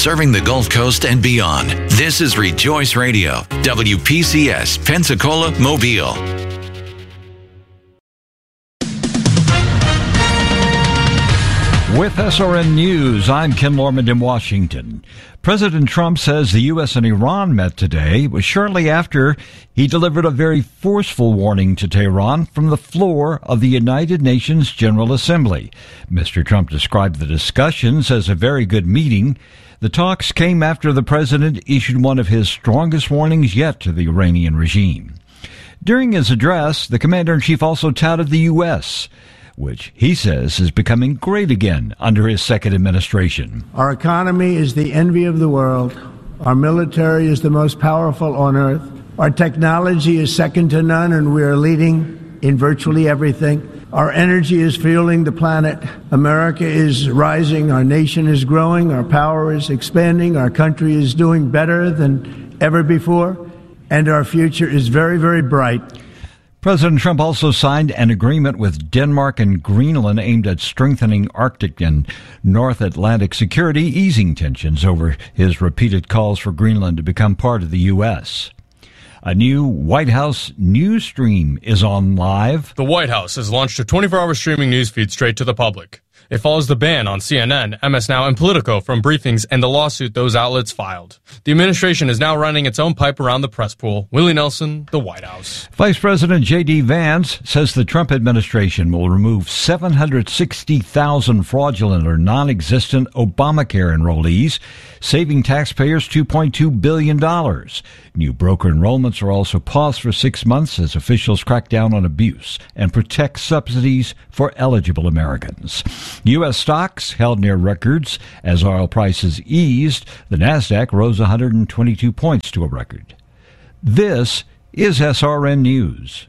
serving the Gulf Coast and beyond. This is Rejoice Radio, WPCS, Pensacola, Mobile. With SRN News, I'm Ken Lorman in Washington. President Trump says the U.S. and Iran met today. It was shortly after he delivered a very forceful warning to Tehran from the floor of the United Nations General Assembly. Mr. Trump described the discussions as a very good meeting. The talks came after the president issued one of his strongest warnings yet to the Iranian regime. During his address, the commander-in-chief also touted the U.S., which he says is becoming great again under his second administration. Our economy is the envy of the world. Our military is the most powerful on earth. Our technology is second to none, and we are leading in virtually everything. Our energy is fueling the planet. America is rising. Our nation is growing. Our power is expanding. Our country is doing better than ever before. And our future is very, very bright. President Trump also signed an agreement with Denmark and Greenland aimed at strengthening Arctic and North Atlantic security, easing tensions over his repeated calls for Greenland to become part of the U.S. A new White House news stream is on live. The White House has launched a 24-hour streaming news feed straight to the public. It follows the ban on CNN, MS Now, and Politico from briefings and the lawsuit those outlets filed. The administration is now running its own pipe around the press pool. Willie Nelson, the White House. Vice President J.D. Vance says the Trump administration will remove 760,000 fraudulent or non-existent Obamacare enrollees, saving taxpayers $2.2 billion. New broker enrollments are also paused for 6 months as officials crack down on abuse and protect subsidies for eligible Americans. U.S. stocks held near records as oil prices eased. The Nasdaq rose 122 points to a record. This is SRN News.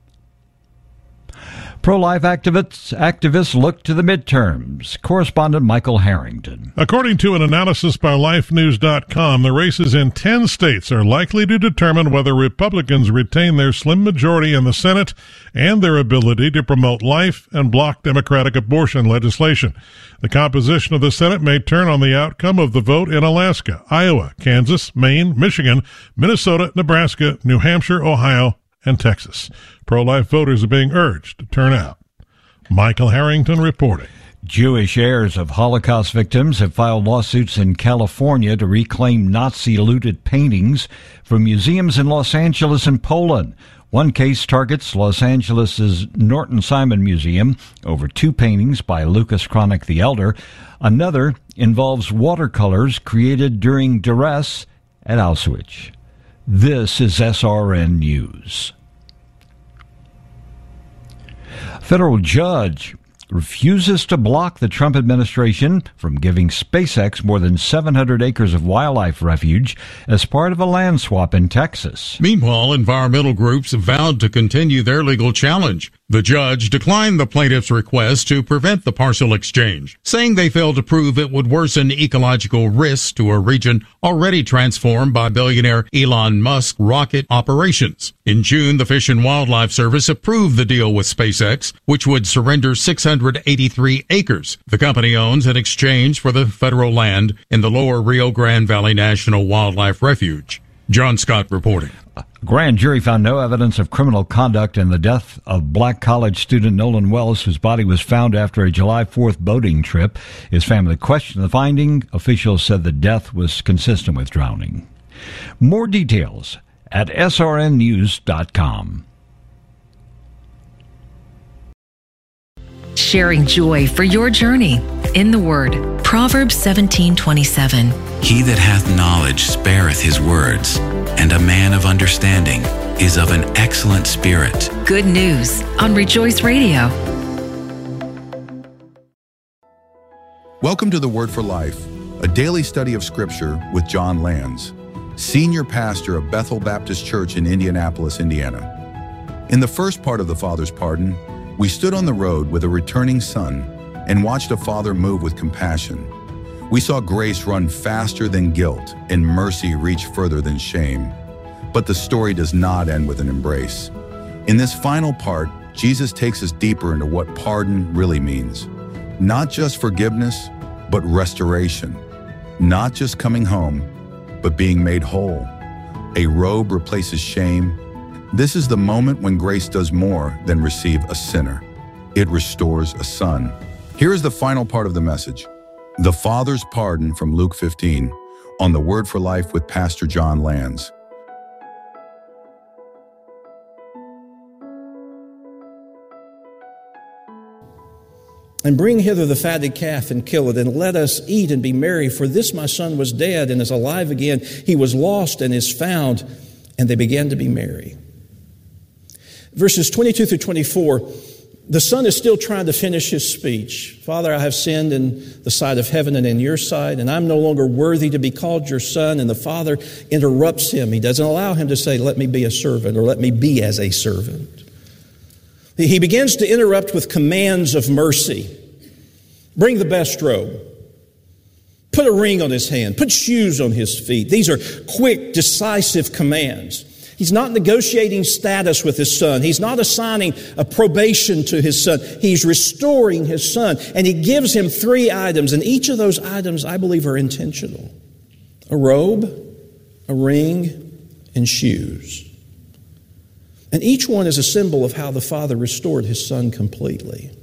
Pro-life activists look to the midterms. Correspondent Michael Harrington. According to an analysis by LifeNews.com, the races in 10 states are likely to determine whether Republicans retain their slim majority in the Senate and their ability to promote life and block Democratic abortion legislation. The composition of the Senate may turn on the outcome of the vote in Alaska, Iowa, Kansas, Maine, Michigan, Minnesota, Nebraska, New Hampshire, Ohio, and Texas. Pro-life voters are being urged to turn out. Michael Harrington reporting. Jewish heirs of Holocaust victims have filed lawsuits in California to reclaim Nazi-looted paintings from museums in Los Angeles and Poland. One case targets Los Angeles' Norton Simon Museum over 2 paintings by Lucas Cranach the Elder. Another involves watercolors created during duress at Auschwitz. This is SRN News. Federal judge refuses to block the Trump administration from giving SpaceX more than 700 acres of wildlife refuge as part of a land swap in Texas. Meanwhile, environmental groups have vowed to continue their legal challenge. The judge declined the plaintiff's request to prevent the partial exchange, saying they failed to prove it would worsen ecological risks to a region already transformed by billionaire Elon Musk's rocket operations. In June, the Fish and Wildlife Service approved the deal with SpaceX, which would surrender 683 acres the company owns in exchange for the federal land in the lower Rio Grande Valley National Wildlife Refuge. John Scott reporting. A grand jury found no evidence of criminal conduct in the death of Black college student Nolan Wells, whose body was found after a July 4th boating trip. His family questioned the finding. Officials said the death was consistent with drowning. More details at srnnews.com. Sharing joy for your journey in the Word. Proverbs 17:27. He that hath knowledge spareth his words, and a man of understanding is of an excellent spirit. Good news on Rejoice Radio. Welcome to the Word for Life, a daily study of Scripture with John Lands, Senior Pastor of Bethel Baptist Church in Indianapolis, Indiana. In the first part of the Father's Pardon, we stood on the road with a returning son and watched a father move with compassion. We saw grace run faster than guilt and mercy reach further than shame. But the story does not end with an embrace. In this final part, Jesus takes us deeper into what pardon really means. Not just forgiveness, but restoration. not just coming home, but being made whole. A robe replaces shame. This is the moment when grace does more than receive a sinner. It restores a son. Here is the final part of the message. The Father's pardon from Luke 15 on the Word for Life with Pastor John Lands. And bring hither the fatted calf and kill it, and let us eat and be merry. For this my son was dead and is alive again. He was lost and is found. And they began to be merry. Verses 22 through 24, the son is still trying to finish his speech. Father, I have sinned in the sight of heaven and in your sight, and I'm no longer worthy to be called your son. And the father interrupts him. He doesn't allow him to say, let me be a servant, or let me be as a servant. He begins to interrupt with commands of mercy. Bring the best robe. Put a ring on his hand. Put shoes on his feet. These are quick, decisive commands. He's not negotiating status with his son. He's not assigning a probation to his son. He's restoring his son. And he gives him 3 items. And each of those items, I believe, are intentional. A robe, a ring, and shoes. And each one is a symbol of how the Father restored his son completely.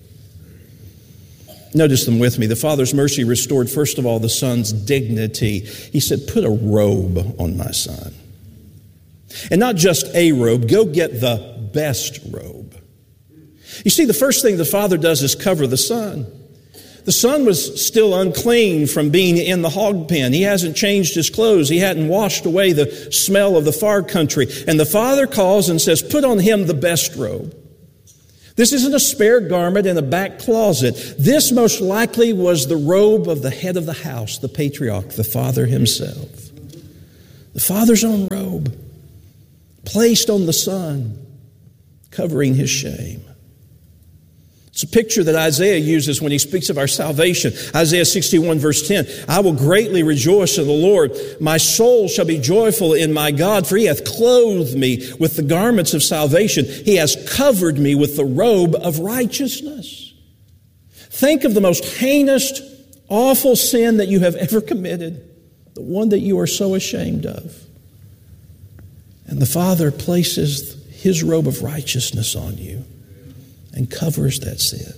Notice them with me. The Father's mercy restored, first of all, the son's dignity. He said, put a robe on my son. And not just a robe, go get the best robe. You see, the first thing the Father does is cover the son. The son was still unclean from being in the hog pen. He hasn't changed his clothes. He hadn't washed away the smell of the far country. And the Father calls and says, put on him the best robe. This isn't a spare garment in a back closet. This most likely was the robe of the head of the house, the patriarch, the father himself. The Father's own robe, placed on the son, covering his shame. It's a picture that Isaiah uses when he speaks of our salvation. Isaiah 61 verse 10, I will greatly rejoice in the Lord. My soul shall be joyful in my God, for he hath clothed me with the garments of salvation. He has covered me with the robe of righteousness. Think of the most heinous, awful sin that you have ever committed, the one that you are so ashamed of. And the Father places his robe of righteousness on you and covers that sin.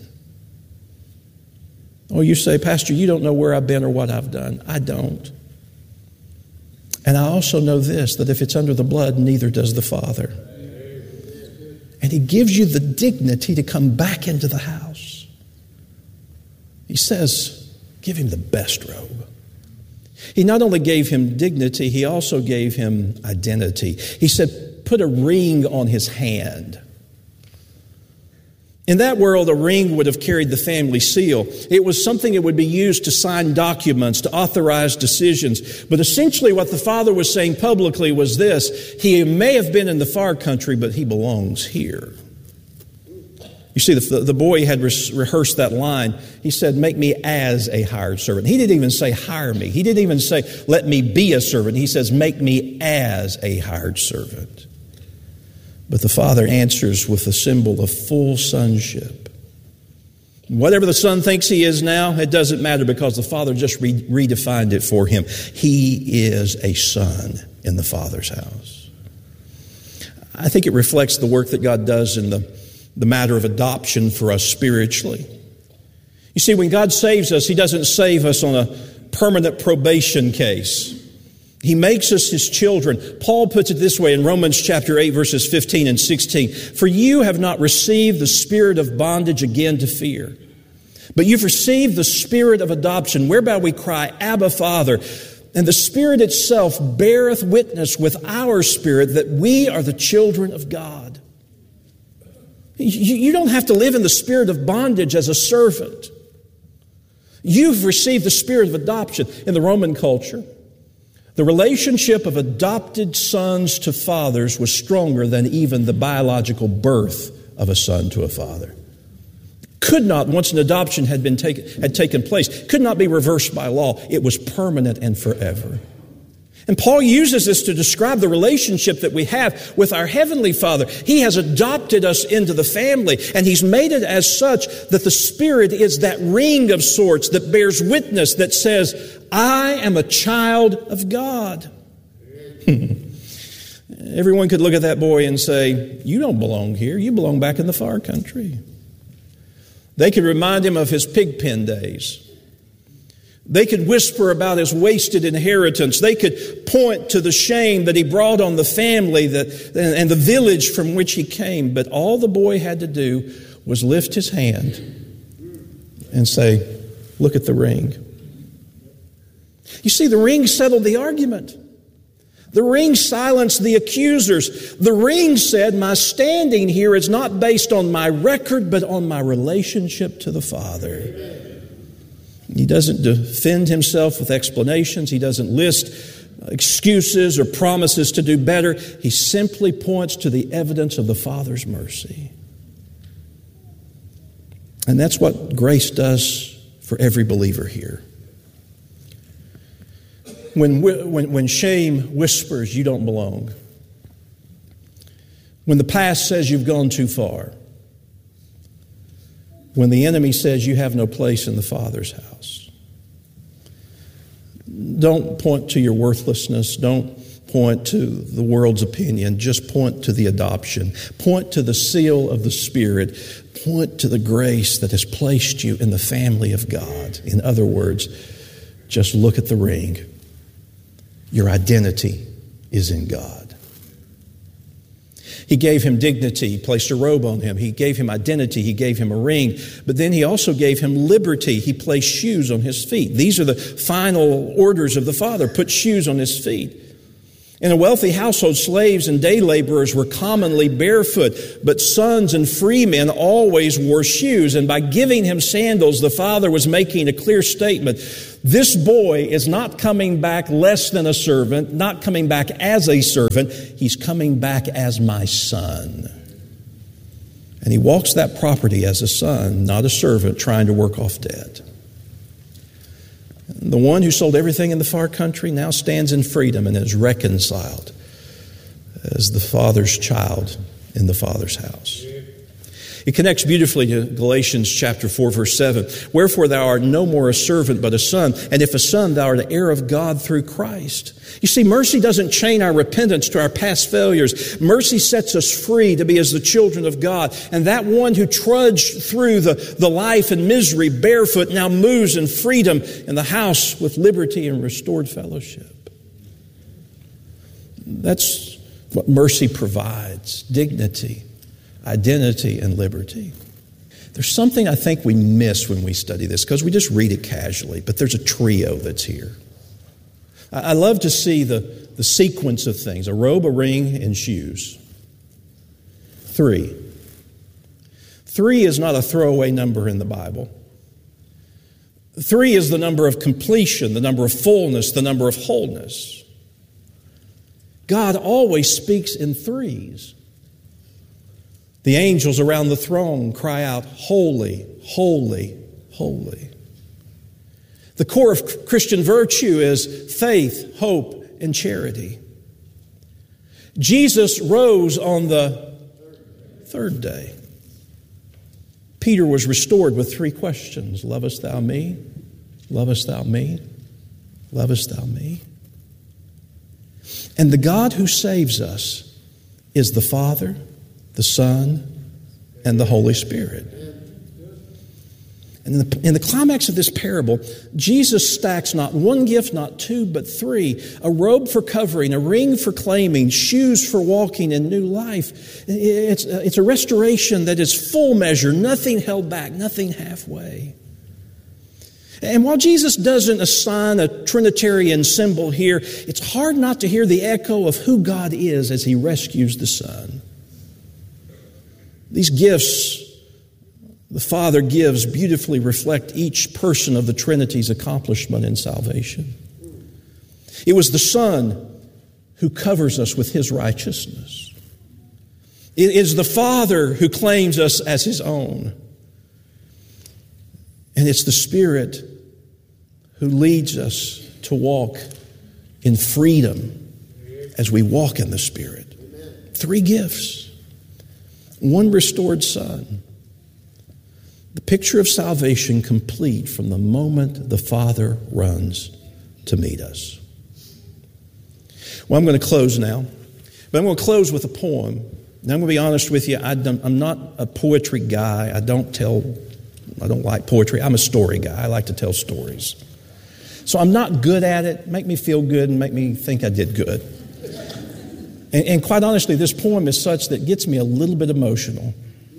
Oh, you say, Pastor, you don't know where I've been or what I've done. I don't. And I also know this, that if it's under the blood, neither does the Father. And he gives you the dignity to come back into the house. He says, give him the best robe. He not only gave him dignity, he also gave him identity. He said, put a ring on his hand. In that world, a ring would have carried the family seal. It was something that would be used to sign documents, to authorize decisions. But essentially what the Father was saying publicly was this: he may have been in the far country, but he belongs here. You see, the boy had rehearsed that line. He said, make me as a hired servant. He didn't even say hire me. He didn't even say let me be a servant. He says make me as a hired servant. But the Father answers with the symbol of full sonship. Whatever the Son thinks he is now, it doesn't matter because the Father just redefined it for him. He is a son in the Father's house. I think it reflects the work that God does in the matter of adoption for us spiritually. You see, when God saves us, he doesn't save us on a permanent probation case. He makes us his children. Paul puts it this way in Romans chapter 8, verses 15 and 16. For you have not received the spirit of bondage again to fear, but you've received the spirit of adoption, whereby we cry, Abba, Father. And the Spirit itself beareth witness with our spirit that we are the children of God. You don't have to live in the spirit of bondage as a servant. You've received the spirit of adoption. In the Roman culture, the relationship of adopted sons to fathers was stronger than even the biological birth of a son to a father. Could not, once an adoption had taken place, could not be reversed by law. It was permanent and forever. And Paul uses this to describe the relationship that we have with our Heavenly Father. He has adopted us into the family, and He's made it as such that the Spirit is that ring of sorts that bears witness, that says, I am a child of God. Everyone could look at that boy and say, you don't belong here. You belong back in the far country. They could remind him of his pig pen days. They could whisper about his wasted inheritance. They could point to the shame that he brought on the family and the village from which he came. But all the boy had to do was lift his hand and say, look at the ring. You see, the ring settled the argument. The ring silenced the accusers. The ring said, my standing here is not based on my record, but on my relationship to the Father. He doesn't defend himself with explanations. He doesn't list excuses or promises to do better. He simply points to the evidence of the Father's mercy. And that's what grace does for every believer here. When shame whispers you don't belong, when the past says you've gone too far, when the enemy says you have no place in the Father's house, don't point to your worthlessness. Don't point to the world's opinion. Just point to the adoption. Point to the seal of the Spirit. Point to the grace that has placed you in the family of God. In other words, just look at the ring. Your identity is in God. He gave him dignity. He placed a robe on him. He gave him identity. He gave him a ring. But then he also gave him liberty. He placed shoes on his feet. These are the final orders of the Father. Put shoes on his feet. In a wealthy household, slaves and day laborers were commonly barefoot, but sons and free men always wore shoes. And by giving him sandals, the Father was making a clear statement. This boy is not coming back less than a servant, not coming back as a servant. He's coming back as my son. And he walks that property as a son, not a servant trying to work off debt. The one who sold everything in the far country now stands in freedom and is reconciled as the Father's child in the Father's house. It connects beautifully to Galatians chapter 4, verse 7. Wherefore thou art no more a servant, but a son. And if a son, thou art an heir of God through Christ. You see, mercy doesn't chain our repentance to our past failures. Mercy sets us free to be as the children of God. And that one who trudged through the life and misery barefoot now moves in freedom in the house with liberty and restored fellowship. That's what mercy provides: dignity, identity, and liberty. There's something I think we miss when we study this because we just read it casually, but there's a trio that's here. I love to see the sequence of things: a robe, a ring, and shoes. 3. 3 is not a throwaway number in the Bible. 3 is the number of completion, the number of fullness, the number of wholeness. God always speaks in threes. The angels around the throne cry out, holy, holy, holy. The core of Christian virtue is faith, hope, and charity. Jesus rose on the third day. Peter was restored with 3 questions. Lovest thou me? Lovest thou me? Lovest thou me? And the God who saves us is the Father, the Son, and the Holy Spirit. And in the climax of this parable, Jesus stacks not 1 gift, not 2, but 3. A robe for covering, a ring for claiming, shoes for walking in new life. It's a restoration that is full measure, nothing held back, nothing halfway. And while Jesus doesn't assign a Trinitarian symbol here, it's hard not to hear the echo of who God is as He rescues the Son. These gifts the Father gives beautifully reflect each person of the Trinity's accomplishment in salvation. It was the Son who covers us with His righteousness. It is the Father who claims us as His own. And it's the Spirit who leads us to walk in freedom as we walk in the Spirit. 3 gifts. 1 restored son. The picture of salvation complete from the moment the Father runs to meet us. Well, I'm going to close now. But I'm going to close with a poem. Now, I'm going to be honest with you. I'm not a poetry guy. I don't like poetry. I'm a story guy. I like to tell stories. So I'm not good at it. Make me feel good and make me think I did good. And quite honestly, this poem is such that gets me a little bit emotional.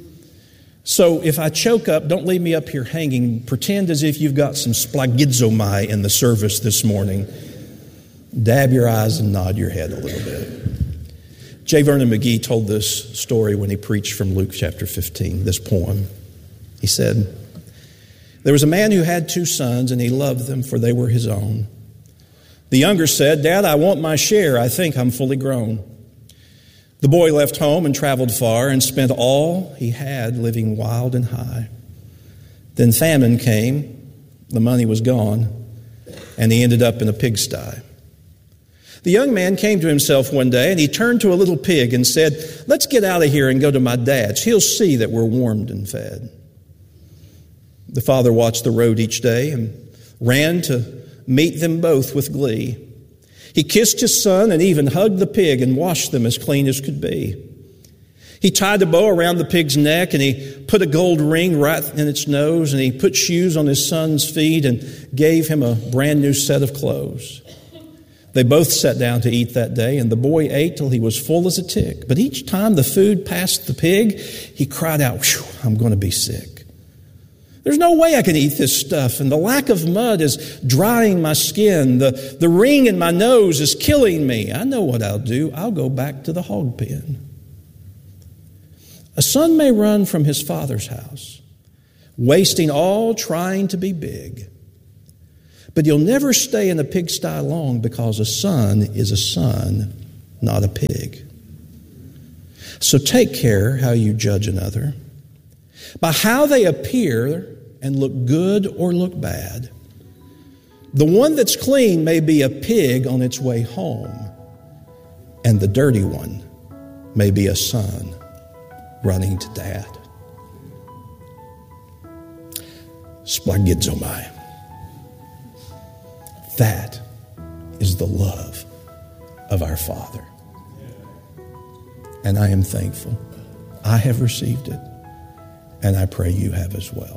So if I choke up, don't leave me up here hanging. Pretend as if you've got some splagizomai in the service this morning. Dab your eyes and nod your head a little bit. J. Vernon McGee told this story when he preached from Luke chapter 15, this poem. He said, "There was a man who had 2 sons, and he loved them, for they were his own. The younger said, 'Dad, I want my share. I think I'm fully grown.' The boy left home and traveled far and spent all he had living wild and high. Then famine came, the money was gone, and he ended up in a pigsty. The young man came to himself one day, and he turned to a little pig and said, 'Let's get out of here and go to my dad's. He'll see that we're warmed and fed.' The father watched the road each day and ran to meet them both with glee. He kissed his son and even hugged the pig and washed them as clean as could be. He tied a bow around the pig's neck, and he put a gold ring right in its nose, and he put shoes on his son's feet and gave him a brand new set of clothes. They both sat down to eat that day, and the boy ate till he was full as a tick. But each time the food passed the pig, he cried out, 'Whew, I'm going to be sick. There's no way I can eat this stuff, and the lack of mud is drying my skin. The ring in my nose is killing me. I know what I'll do. I'll go back to the hog pen.' A son may run from his father's house, wasting all trying to be big. But you'll never stay in a pigsty long, because a son is a son, not a pig. So take care how you judge another. By how they appear and look good or look bad. The one that's clean may be a pig on its way home, and the dirty one may be a son running to dad." Splagizomai. That is the love of our Father. And I am thankful. I have received it, and I pray you have as well.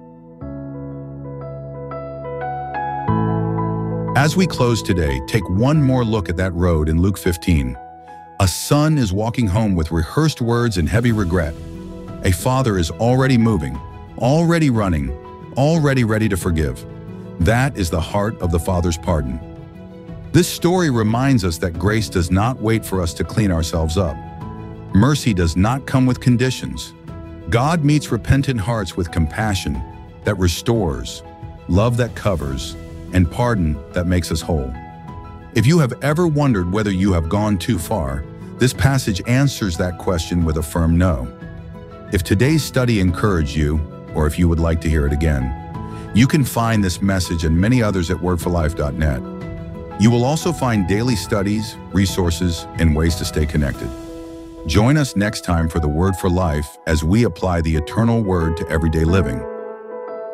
As we close today, take one more look at that road in Luke 15. A son is walking home with rehearsed words and heavy regret. A father is already moving, already running, already ready to forgive. That is the heart of the Father's pardon. This story reminds us that grace does not wait for us to clean ourselves up. Mercy does not come with conditions. God meets repentant hearts with compassion that restores, love that covers, and pardon that makes us whole. If you have ever wondered whether you have gone too far, this passage answers that question with a firm no. If today's study encouraged you, or if you would like to hear it again, you can find this message and many others at wordforlife.net. You will also find daily studies, resources, and ways to stay connected. Join us next time for the Word for Life as we apply the eternal Word to everyday living.